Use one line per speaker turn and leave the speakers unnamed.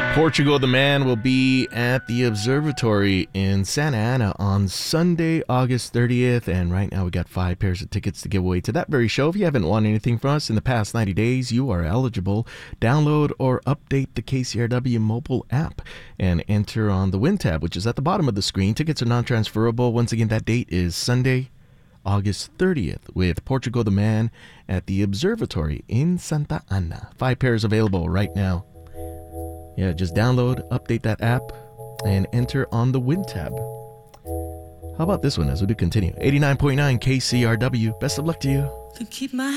Portugal the Man will be at the Observatory in Santa Ana on Sunday, August 30th. And right now we got 5 pairs of tickets to give away to that very show. If you haven't won anything from us in the past 90 days, you are eligible. Download or update the KCRW mobile app and enter on the Win tab, which is at the bottom of the screen. Tickets are non-transferable. Once again, that date is Sunday, August 30th with Portugal the Man at the Observatory in Santa Ana. 5 pairs available right now. Yeah, just download, update that app, and enter on the Win tab. How about this one as we do continue? 89.9 KCRW. Best of luck to you.
To keep my